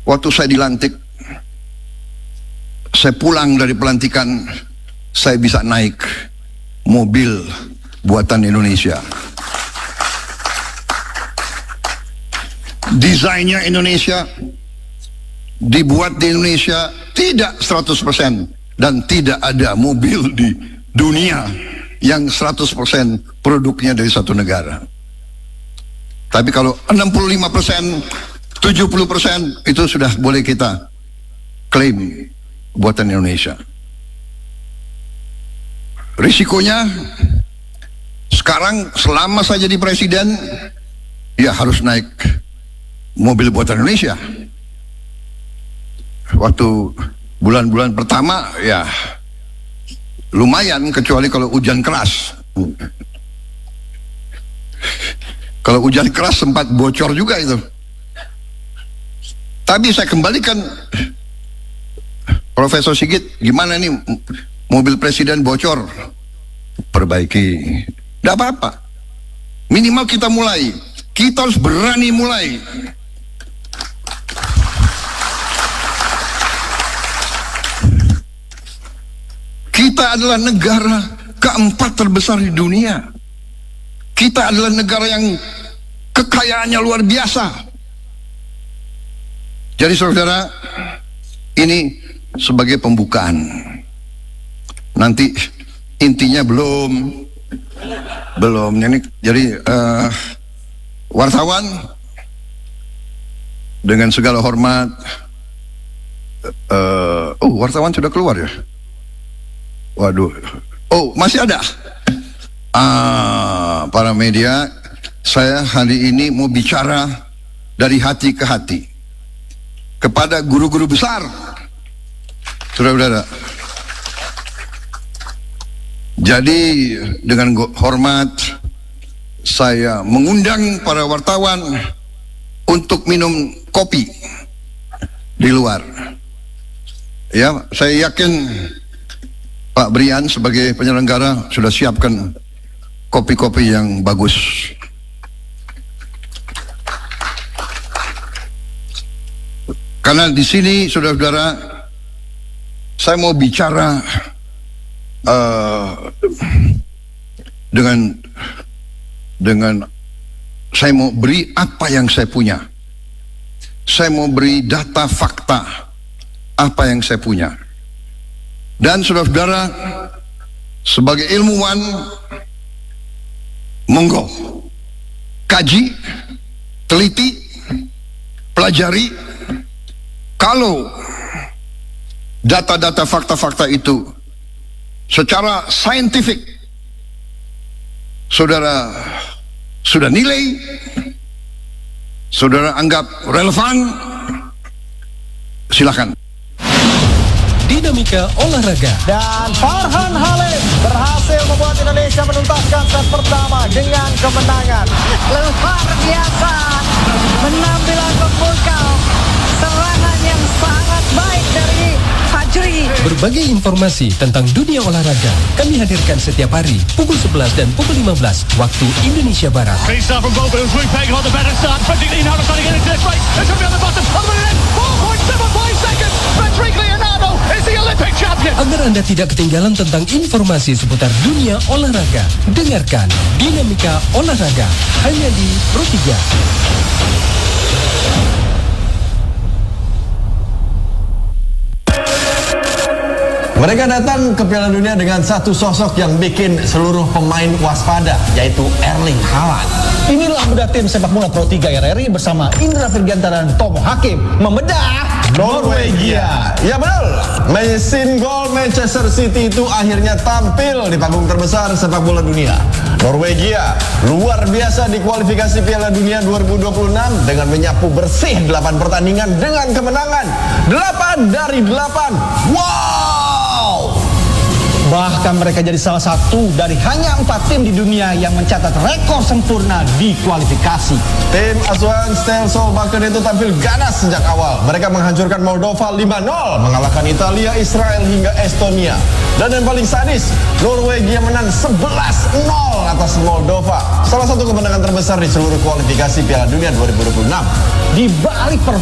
Waktu saya dilantik, saya pulang dari pelantikan, saya bisa naik mobil buatan Indonesia. Desainnya Indonesia, dibuat di Indonesia, tidak 100%, dan tidak ada mobil di dunia yang 100% produknya dari satu negara. Tapi kalau 65%, 70% itu sudah boleh kita klaim buatan Indonesia. Risikonya sekarang selama saya jadi presiden, ya harus naik mobil buatan Indonesia. Waktu bulan-bulan pertama ya lumayan, kecuali kalau hujan keras. Kalau hujan keras sempat bocor juga itu. Tapi saya kembalikan, Profesor Sigit, gimana nih mobil presiden bocor? Perbaiki, tidak apa-apa. Minimal kita mulai. Kita harus berani mulai. Kita adalah negara keempat terbesar di dunia. Kita adalah negara yang kekayaannya luar biasa. Jadi saudara, ini sebagai pembukaan. Nanti intinya belum. Ini jadi wartawan, dengan segala hormat. Wartawan sudah keluar ya? Waduh. Oh, masih ada. Para media, saya hari ini mau bicara dari hati ke hati kepada guru-guru besar. Saudara-saudara, jadi dengan hormat saya mengundang para wartawan untuk minum kopi di luar. Ya, saya yakin Pak Brian sebagai penyelenggara sudah siapkan kopi-kopi yang bagus. Karena di sini, saudara-saudara, saya mau bicara dengan saya mau beri apa yang saya punya. Saya mau beri data fakta apa yang saya punya. Dan saudara-saudara, sebagai ilmuwan, monggo kaji, teliti, pelajari. Kalau data-data fakta-fakta itu secara saintifik saudara sudah nilai, saudara anggap relevan, silakan. Dinamika olahraga. Dan Farhan Halim berhasil membuat Indonesia menuntaskan set pertama dengan kemenangan. Luar biasa, penampilan memukau, serangan yang sangat baik dari Fajri. Berbagai informasi tentang dunia olahraga kami hadirkan setiap hari pukul 11 dan pukul 15 waktu Indonesia Barat. Agar Anda tidak ketinggalan tentang informasi seputar dunia olahraga, dengarkan Dinamika Olahraga hanya di Pro 3. Mereka datang ke Piala Dunia dengan satu sosok yang bikin seluruh pemain waspada, yaitu Erling Haaland. Inilah bedah tim sepak bola Pro 3 RRI bersama Indra Firgianta dan Tomo Hakim membedah Norwegia. Ya betul, mesin gol Manchester City itu akhirnya tampil di panggung terbesar sepak bola dunia. Norwegia luar biasa di kualifikasi Piala Dunia 2026 dengan menyapu bersih 8 pertandingan dengan kemenangan 8 dari 8. Wow! Bahkan mereka jadi salah satu dari hanya 4 tim di dunia yang mencatat rekor sempurna di kualifikasi. Tim asuhan Steel Solbakken itu tampil ganas sejak awal. Mereka menghancurkan Moldova 5-0, mengalahkan Italia, Israel hingga Estonia. Dan yang paling sadis, Norwegia menang 11-0 atas Moldova. Salah satu kemenangan terbesar di seluruh kualifikasi Piala Dunia 2026. Di balik